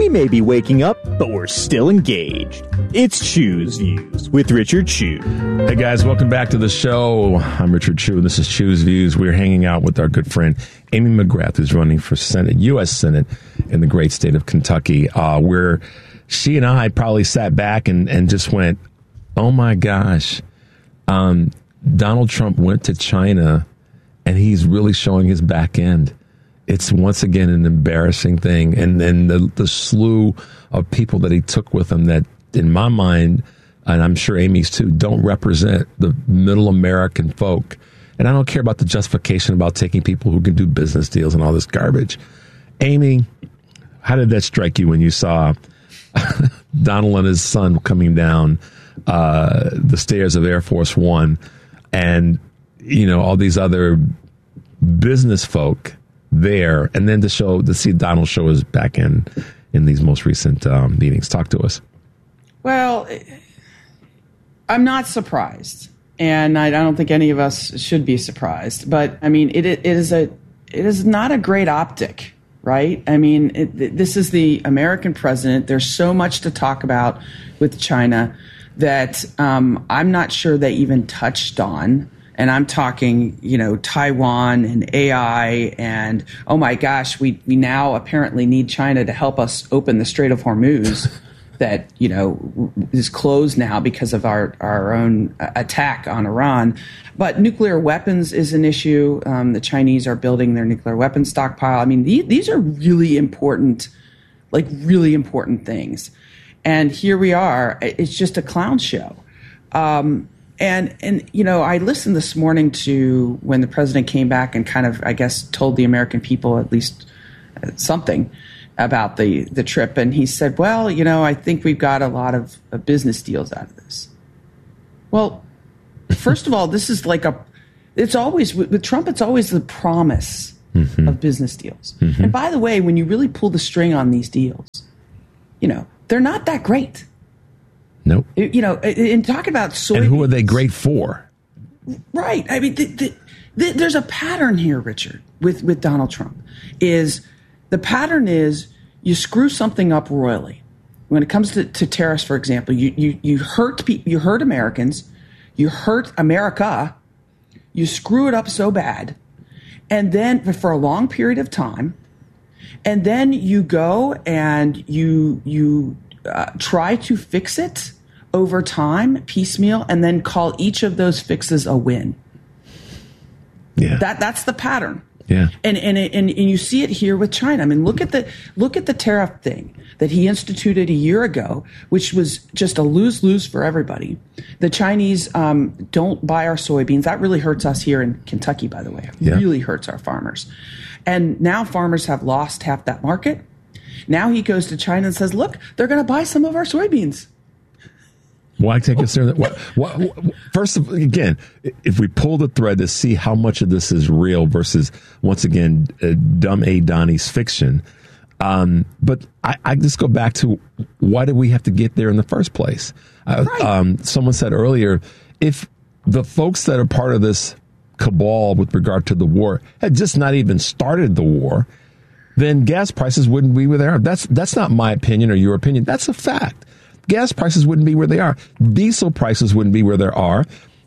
We may be waking up, but we're still engaged. It's Chew's Views with Richard Chew. Hey guys, welcome back to the show. I'm Richard Chew, and this is Chew's Views. We're hanging out with our good friend Amy McGrath, who's running for Senate, U.S. Senate in the great state of Kentucky, where she and I probably sat back and just went, oh my gosh, Donald Trump went to China, and he's really showing his back end. It's once again an embarrassing thing. And the slew of people that he took with him that, in my mind, and I'm sure Amy's too, don't represent the middle American folk. And I don't care about the justification about taking people who can do business deals and all this garbage. Amy, how did that strike you when you saw Donald and his son coming down the stairs of Air Force One and, you know, all these other business folk there, and then to see Donald show his back end in these most recent meetings? Talk to us. Well, I'm not surprised, and I don't think any of us should be surprised. But I mean, it is not a great optic, right? I mean, this is the American president. There's so much to talk about with China that I'm not sure they even touched on. And I'm talking, you know, Taiwan and AI and, oh my gosh, we now apparently need China to help us open the Strait of Hormuz that, you know, is closed now because of our own attack on Iran. But nuclear weapons is an issue. The Chinese are building their nuclear weapons stockpile. I mean, these are really important things. And here we are. It's just a clown show. And you know, I listened this morning to when the president came back and kind of, I guess, told the American people at least something about the trip. And he said, well, you know, I think we've got a lot of business deals out of this. Well, first of all, this is like it's always, with Trump, it's always the promise of business deals. And by the way, when you really pull the string on these deals, you know, they're not that great. Nope. You know, in talking about soybeans. And who are they great for? Right. I mean, there's a pattern here, Richard, with Donald Trump. The pattern is you screw something up royally. When it comes to tariffs, for example, you hurt Americans, you hurt America, you screw it up so bad, and then for a long period of time, and then you go and you try to fix it over time, piecemeal, and then call each of those fixes a win. Yeah, that's the pattern. Yeah, and you see it here with China. I mean, look at the tariff thing that he instituted a year ago, which was just a lose-lose for everybody. The Chinese don't buy our soybeans. That really hurts us here in Kentucky, by the way. It really hurts our farmers. And now farmers have lost half that market. Now he goes to China and says, look, they're going to buy some of our soybeans. Why take us there? First of all, again, if we pull the thread to see how much of this is real versus, once again, dumb A. Donnie's fiction. But I just go back to, why did we have to get there in the first place? Right. Someone said earlier, if the folks that are part of this cabal with regard to the war had just not even started the war, then gas prices wouldn't be where they are. That's not my opinion or your opinion. That's a fact. Gas prices wouldn't be where they are. Diesel prices wouldn't be where they are.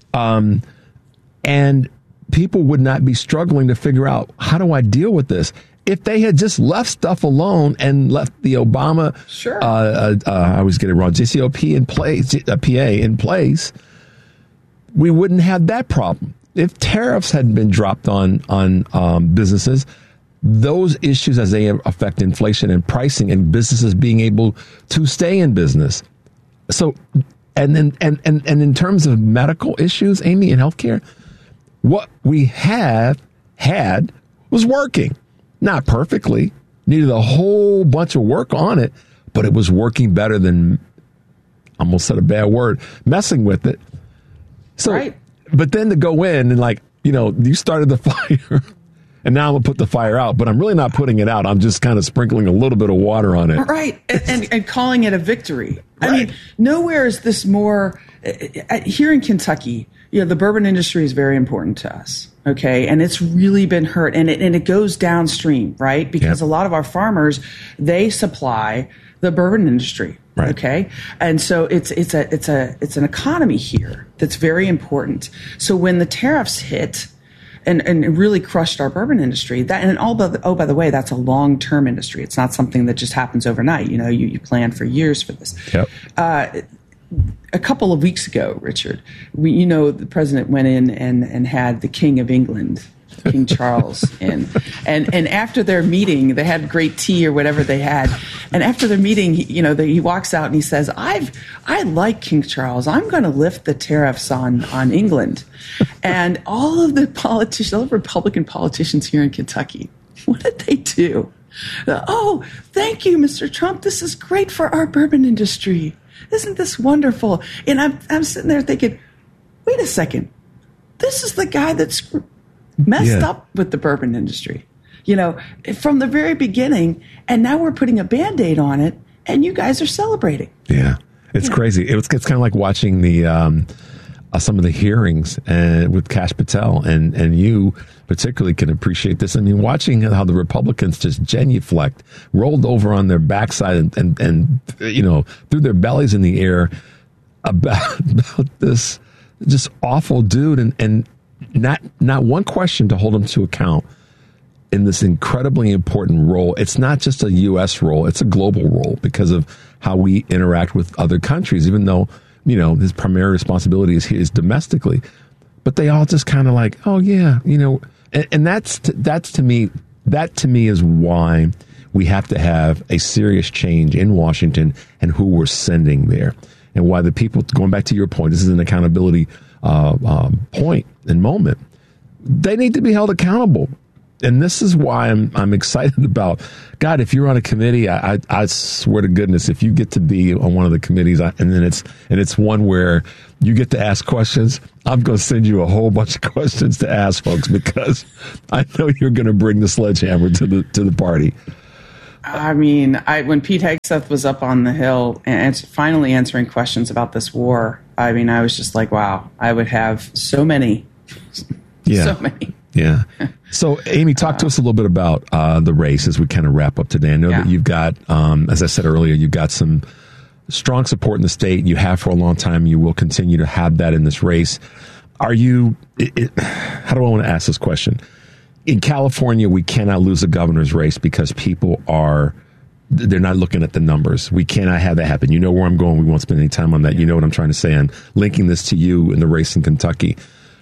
And people would not be struggling to figure out, how do I deal with this? If they had just left stuff alone and left the Obama, I always get it wrong, JCPOA in place, we wouldn't have that problem. If tariffs hadn't been dropped on businesses, those issues as they affect inflation and pricing and businesses being able to stay in business. So, and in terms of medical issues, Amy, in healthcare, what we had was working. Not perfectly, needed a whole bunch of work on it, but it was working better than, almost said a bad word, messing with it. So, right. But then to go in and, like, you know, you started the fire. And now I'm going to put the fire out, but I'm really not putting it out. I'm just kind of sprinkling a little bit of water on it. Right. And calling it a victory. Right. I mean, nowhere is this more, here in Kentucky, you know, the bourbon industry is very important to us. Okay. And it's really been hurt, and it goes downstream, right? Because a lot of our farmers, they supply the bourbon industry. Right. Okay. And so it's an economy here that's very important. So when the tariffs hit and it really crushed our bourbon industry, by the way, that's a long-term industry. It's not something that just happens overnight. You plan for years for this. Yep. A couple of weeks ago, Richard, the president went in and had the King of England, King Charles, in. And after their meeting, they had great tea or whatever they had. And after their meeting, he walks out and he says, I like King Charles. I'm going to lift the tariffs on England. And all of the Republican politicians here in Kentucky, what did they do? Oh, thank you, Mr. Trump. This is great for our bourbon industry. Isn't this wonderful? And I'm sitting there thinking, wait a second. This is the guy that's messed up with the bourbon industry, from the very beginning. And now we're putting a Band-Aid on it, and you guys are celebrating. Yeah, it's crazy. It's kind of like watching the some of the hearings with Kash Patel, and you particularly can appreciate this. I mean, watching how the Republicans just genuflect, rolled over on their backside and threw their bellies in the air about this just awful dude, and not one question to hold him to account in this incredibly important role. It's not just a U.S. role, it's a global role because of how we interact with other countries, even though, his primary responsibility is domestically. But they all just kind of like, oh, yeah, and that's to me is why we have to have a serious change in Washington and who we're sending there. And why the people, going back to your point, this is an accountability point and moment. They need to be held accountable. And this is why I'm excited about, God, if you're on a committee, I swear to goodness, if you get to be on one of the committees and it's one where you get to ask questions, I'm going to send you a whole bunch of questions to ask folks, because I know you're going to bring the sledgehammer to the party. I mean, when Pete Hegseth was up on the Hill and finally answering questions about this war, I mean, I was just like, wow, I would have so many. Yeah. So many. Yeah. So, Amy, talk to us a little bit about the race as we kind of wrap up today. I know that you've got, as I said earlier, you've got some strong support in the state. You have for a long time. You will continue to have that in this race. Are you, how do I want to ask this question? In California, we cannot lose a governor's race because people they're not looking at the numbers. We cannot have that happen. You know where I'm going. We won't spend any time on that. You know what I'm trying to say. I'm linking this to you in the race in Kentucky.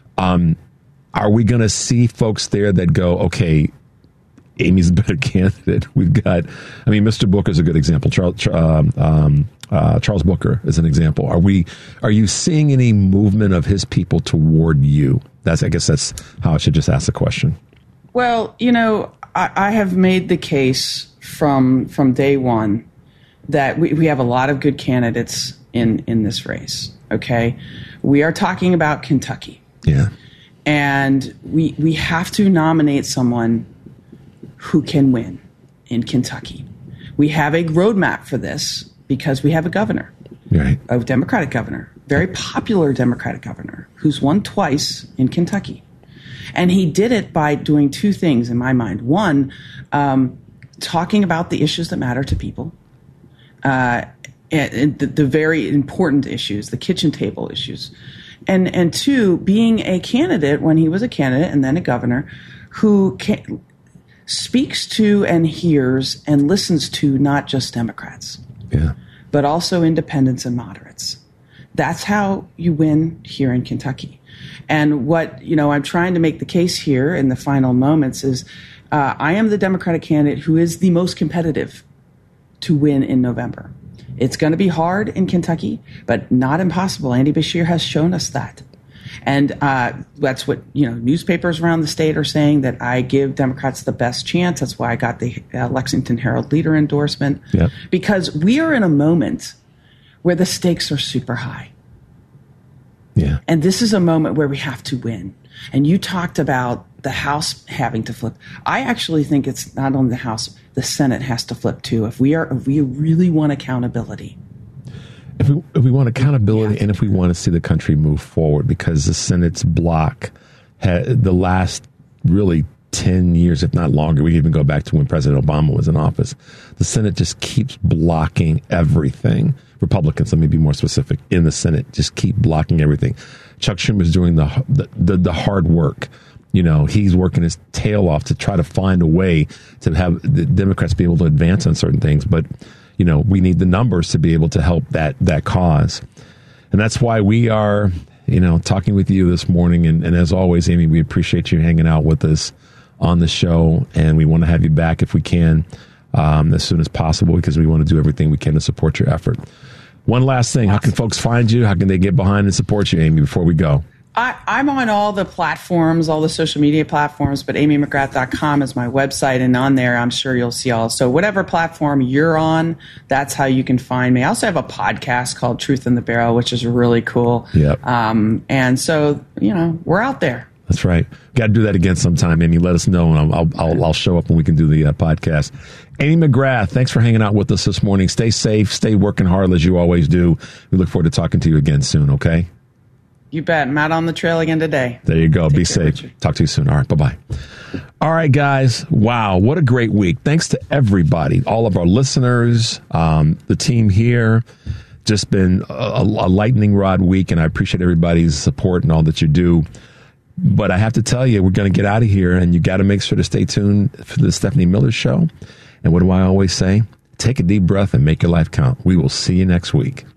Are we going to see folks there that go, okay, Amy's a better candidate? We've got, Mr. Booker is a good example. Charles Booker is an example. Are you seeing any movement of his people toward you? I guess that's how I should just ask the question. Well, I have made the case from day one that we have a lot of good candidates in this race. Okay. We are talking about Kentucky. Yeah. And we have to nominate someone who can win in Kentucky. We have a roadmap for this because we have a governor, right? A Democratic governor, very popular Democratic governor who's won twice in Kentucky. And he did it by doing two things in my mind. One, talking about the issues that matter to people, and the very important issues, the kitchen table issues. And two, being a candidate when he was a candidate and then a governor who speaks to and hears and listens to not just Democrats, but also independents and moderates. That's how you win here in Kentucky. And what, I'm trying to make the case here in the final moments is I am the Democratic candidate who is the most competitive to win in November. It's going to be hard in Kentucky, but not impossible. Andy Beshear has shown us that. And that's what, newspapers around the state are saying, that I give Democrats the best chance. That's why I got the Lexington Herald Leader endorsement. Yep. Because we are in a moment where the stakes are super high. Yeah. And this is a moment where we have to win. And you talked about the House having to flip. I actually think it's not only the House, the Senate has to flip too. If we really want accountability. If we want accountability and if we want to see the country move forward, because the Senate's block the last really 10 years, if not longer, we even go back to when President Obama was in office, the Senate just keeps blocking everything. Republicans, let me be more specific, in the Senate just keep blocking everything. Chuck Schumer's doing the hard work. You know, he's working his tail off to try to find a way to have the Democrats be able to advance on certain things. But, you know, we need the numbers to be able to help that cause. And that's why we are, you know, talking with you this morning. And as always, Amy, we appreciate you hanging out with us on the show. And we want to have you back if we can as soon as possible, because we want to do everything we can to support your effort. One last thing. How can folks find you? How can they get behind and support you, Amy, before we go? I'm on all the platforms, all the social media platforms, but amymcgrath.com is my website. And on there, I'm sure you'll see all. So whatever platform you're on, that's how you can find me. I also have a podcast called Truth in the Barrel, which is really cool. Yep. And so, you know, we're out there. That's right. Got to do that again sometime, Amy. Let us know, and I'll show up when we can do the podcast. Amy McGrath, thanks for hanging out with us this morning. Stay safe. Stay working hard as you always do. We look forward to talking to you again soon, okay? You bet. I'm out on the trail again today. There you go. Be safe. Richard. Talk to you soon. All right. Bye-bye. All right, guys. Wow. What a great week. Thanks to everybody, all of our listeners, the team here. Just been a lightning rod week, and I appreciate everybody's support and all that you do. But I have to tell you, we're going to get out of here, and you got to make sure to stay tuned for the Stephanie Miller Show. And what do I always say? Take a deep breath and make your life count. We will see you next week.